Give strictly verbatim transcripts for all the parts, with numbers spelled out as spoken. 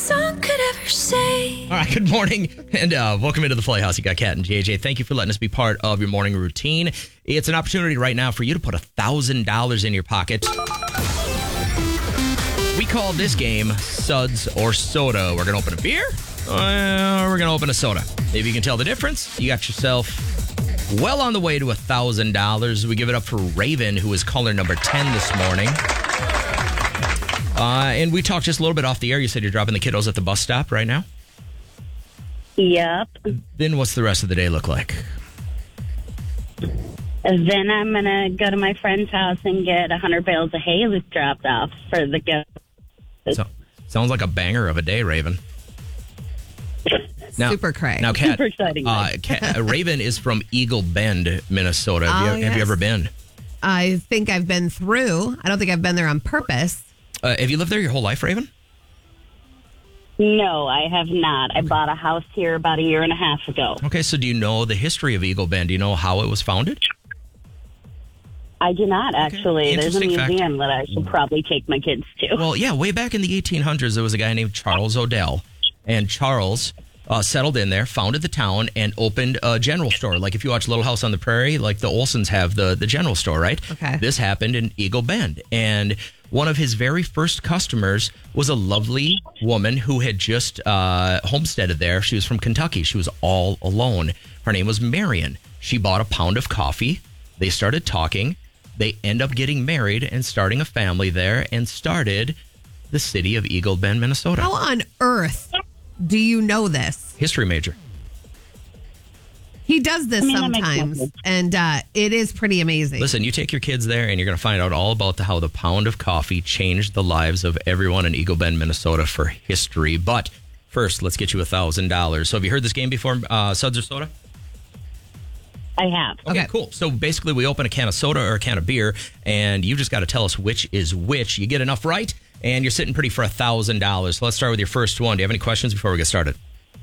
Song could ever say. All right, good morning, and uh, welcome into the Playhouse. You got Kat and J J. Thank you for letting us be part of your morning routine. It's an opportunity right now for you to put one thousand dollars in your pocket. We call this game Suds or Soda. We're going to open a beer, uh, we're going to open a soda. Maybe you can tell the difference. You got yourself well on the way to one thousand dollars. We give it up for Raven, who is caller number ten this morning. Uh, and we talked just a little bit off the air. You said you're dropping the kiddos at the bus stop right now? Yep. Then what's the rest of the day look like? And then I'm going to go to my friend's house and get one hundred bales of hay dropped off for the go. So, sounds like a banger of a day, Raven. Now, Super cray. Now, Kat, Super exciting. uh, Kat, uh, Raven is from Eagle Bend, Minnesota. Have, Oh, you, have you yes. ever been? I think I've been through. I don't think I've been there on purpose. Uh, have you lived there your whole life, Raven? No, I have not. I bought a house here about a year and a half ago. Okay, so do you know the history of Eagle Bend? Do you know how it was founded? I do not, actually. There's a Interesting fact. museum that I should probably take my kids to. Well, yeah, way back in the eighteen hundreds, there was a guy named Charles Odell. And Charles uh, settled in there, founded the town, and opened a general store. Like if you watch Little House on the Prairie, like the Olsons have the, the general store, right? Okay. This happened in Eagle Bend. And one of his very first customers was a lovely woman who had just uh, homesteaded there. She was from Kentucky. She was all alone. Her name was Marion. She bought a pound of coffee. They started talking. They end up getting married and starting a family there and started the city of Eagle Bend, Minnesota. How on earth do you know this? History major. He does this I mean, that makes sometimes, sense. and uh, it is pretty amazing. Listen, you take your kids there and you're going to find out all about the, how the pound of coffee changed the lives of everyone in Eagle Bend, Minnesota for history. But first, let's get you one thousand dollars. So have you heard this game before, uh, Suds or Soda? I have. Okay, Okay. cool. So basically, we open a can of soda or a can of beer, and you just got to tell us which is which. You get enough right, and you're sitting pretty for one thousand dollars. So let's start with your first one. Do you have any questions before we get started?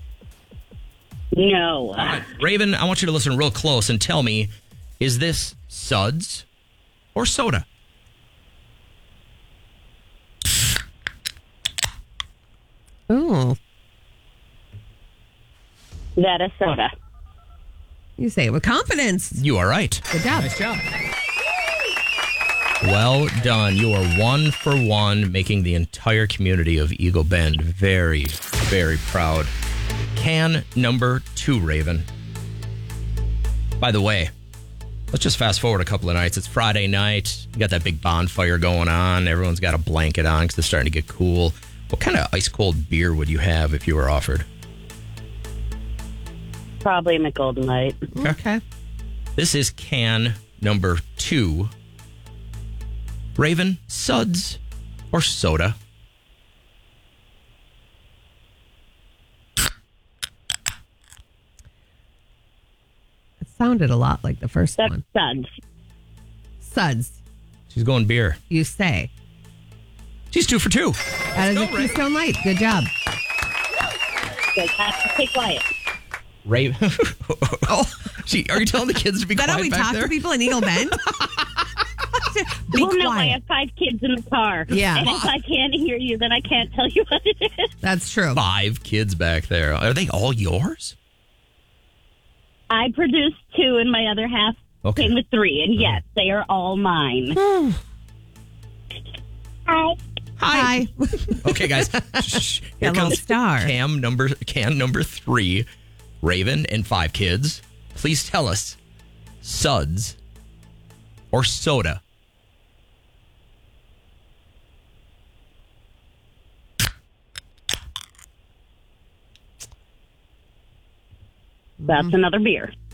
No. Raven, I want you to listen real close and tell me, is this Suds or Soda? Ooh, That is soda. you say it with confidence. You are right. Good job. Nice job. Well done. You are one for one, making the entire community of Eagle Bend very, very proud. Can number two, Raven. By the way, let's just fast forward a couple of nights. It's Friday night. You got that big bonfire going on. Everyone's got a blanket on because it's starting to get cool. What kind of ice cold beer would you have if you were offered? Probably in the Golden Light. Okay. This is can number two. Raven, Suds or Soda? It sounded a lot like the first That's one. Suds. Suds, She's going beer. you say. She's two for two. That is go, a Keystone Light. Good job. Guys have to stay quiet. Raven. oh, she, are you telling the kids to be Is that quiet how we back talk there? to people in Eagle Bend? Be well, no, I quiet. have five kids in the car. Yeah. And if I can't hear you, then I can't tell you what it is. That's true. Five kids back there. Are they all yours? I produced two, and my other half Okay. came with three. And yes, they are all mine. Hi. Hi. Okay, guys. Shh. Here That little comes star. Cam number can number three. Raven and five kids. Please tell us, Suds or Soda? That's another beer.